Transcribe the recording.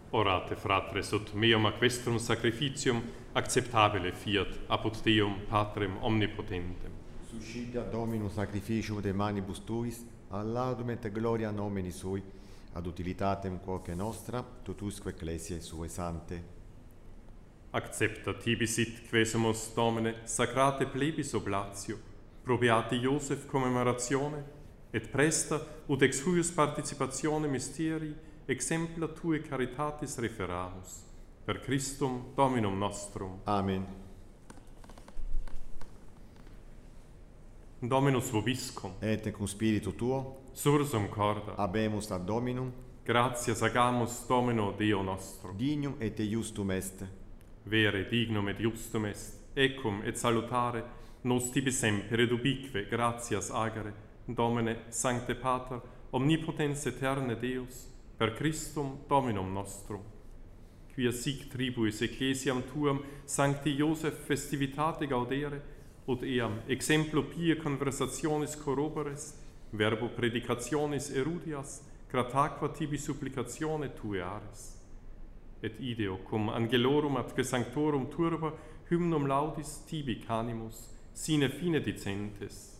Orate, fratres, ut meum ac vestrum sacrificium acceptabile fiat apud Deum Patrem omnipotentem. Suscipia Dominum sacrificium de manibus tuis, ad laudum et gloria nomini sui, ad utilitatem quoque nostra, totusque ecclesiae sue sante. Accepta tibi sit quesumus, Domine, sacrate plebis oblatio, pro beati Iosef commemoratione, et presta ut ex huius participatione mysterii exempla tue caritatis referamus. Per Christum Dominum nostrum. Amen. Dominus vobiscum, Et cum spiritu tuo, sursum corda, habemus ad Dominum, gratias agamus Domino Deo nostro. dignum et justum est. Vere dignum et justum est, ecum et salutare, nos tibi semper et ubique gratias agere, Domine, Sancte Pater, omnipotens eterne Deus, per Christum Dominum nostrum. Quia sic tribuis ecclesiam tuam Sancti Iosef festivitate gaudere, ut eam exemplo pie conversationis corroboris, verbo predicationis erudias, grataque tibi supplicatione tue aris. Et ideo cum angelorum ad sanctorum turba hymnum laudis tibi canimus, sine fine dicentes.